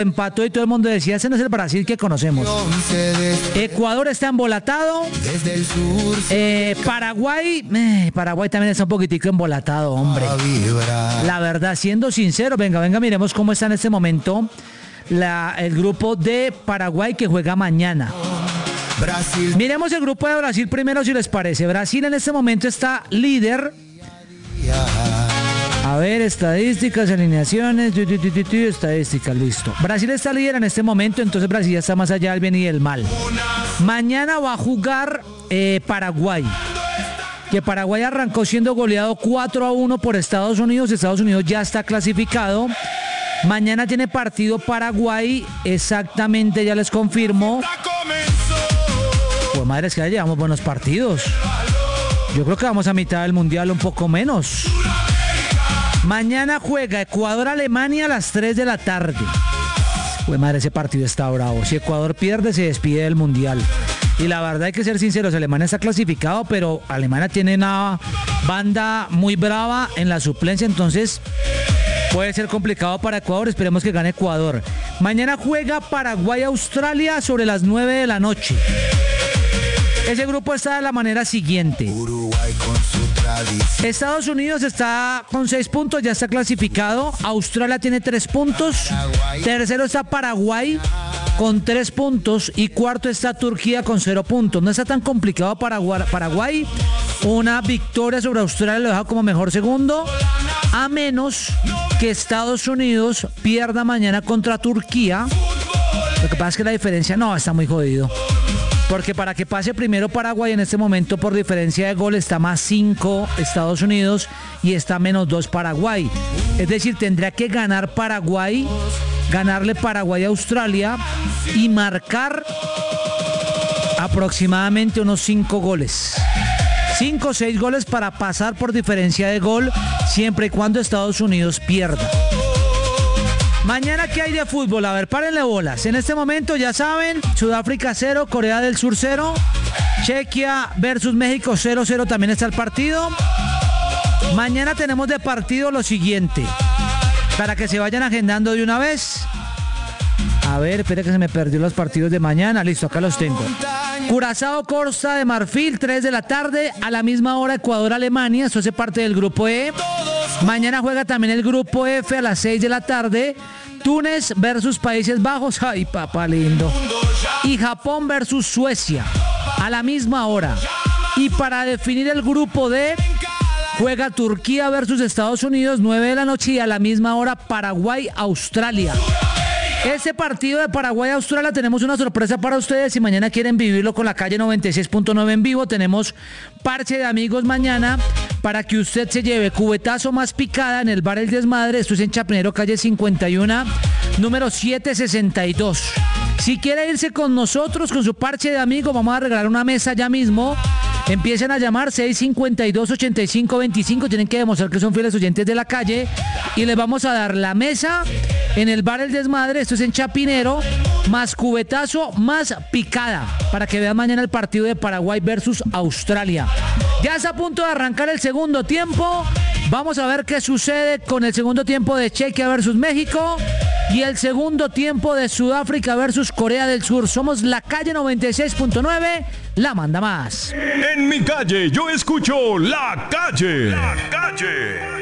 empató y todo el mundo decía, ese no es el Brasil que conocemos. Ecuador está embolatado. Paraguay también está un poquitico embolatado, hombre. La verdad, siendo sincero, venga, miremos cómo está en este momento el grupo de Paraguay que juega mañana. Brasil. Miremos el grupo de Brasil primero, si les parece. Brasil en este momento está líder. A ver, estadísticas, alineaciones, estadísticas, listo. Brasil está líder en este momento, entonces Brasil ya está más allá del bien y del mal. Mañana va a jugar Paraguay. Que Paraguay arrancó siendo goleado 4-1 por Estados Unidos. Estados Unidos ya está clasificado. Mañana tiene partido Paraguay, exactamente, ya les confirmo. Pues madre, es que ya llevamos buenos partidos. Yo creo que vamos a mitad del mundial, un poco menos. Mañana juega Ecuador-Alemania a las 3 de la tarde. Pues madre, ese partido está bravo. Si Ecuador pierde, se despide del mundial. Y la verdad, hay que ser sinceros, Alemania está clasificado, pero Alemania tiene una banda muy brava en la suplencia, entonces puede ser complicado para Ecuador. Esperemos que gane Ecuador. Mañana juega Paraguay-Australia sobre las 9 de la noche. Ese grupo está de la manera siguiente. Estados Unidos está con 6 puntos, ya está clasificado. Australia tiene 3 puntos. Tercero está Paraguay con 3 puntos. Y cuarto está Turquía con 0 puntos. No está tan complicado para Paraguay. Una victoria sobre Australia lo deja como mejor segundo. A menos que Estados Unidos pierda mañana contra Turquía. Lo que pasa es que la diferencia está muy jodido. Porque para que pase primero Paraguay en este momento por diferencia de gol está más 5 Estados Unidos y está menos 2 Paraguay. Es decir, tendría que ganar Paraguay, ganarle Paraguay a Australia y marcar aproximadamente unos 5 goles. 5 o 6 goles para pasar por diferencia de gol siempre y cuando Estados Unidos pierda. Mañana, ¿qué hay de fútbol? A ver, párenle bolas. En este momento, ya saben, Sudáfrica 0, Corea del Sur 0, Chequia versus México 0-0 también está el partido. Mañana tenemos de partido lo siguiente, para que se vayan agendando de una vez. A ver, espera que se me perdió los partidos de mañana. Listo, acá los tengo. Curazao, Costa de Marfil, 3 de la tarde. A la misma hora, Ecuador-Alemania. Esto hace parte del grupo E. Mañana juega también el grupo F a las 6 de la tarde. Túnez versus Países Bajos. Ay, papá lindo. Y Japón versus Suecia. A la misma hora. Y para definir el grupo D, juega Turquía versus Estados Unidos, 9 de la noche. Y a la misma hora, Paraguay-Australia. Este partido de Paraguay-Australia tenemos una sorpresa para ustedes. Si mañana quieren vivirlo con la calle 96.9 en vivo, tenemos parche de amigos mañana para que usted se lleve cubetazo más picada en el bar El Desmadre. Esto es en Chapinero, calle 51, número 762. Si quiere irse con nosotros, con su parche de amigos, vamos a regalar una mesa ya mismo. Empiecen a llamar 652-8525. Tienen que demostrar que son fieles oyentes de la calle. Y les vamos a dar la mesa en el bar El Desmadre. Esto es en Chapinero. Más cubetazo, más picada. Para que vean mañana el partido de Paraguay versus Australia. Ya está a punto de arrancar el segundo tiempo. Vamos a ver qué sucede con el segundo tiempo de Chequia versus México. Y el segundo tiempo de Sudáfrica versus Corea del Sur. Somos la calle 96.9, la manda más. En mi calle yo escucho La Calle. La Calle.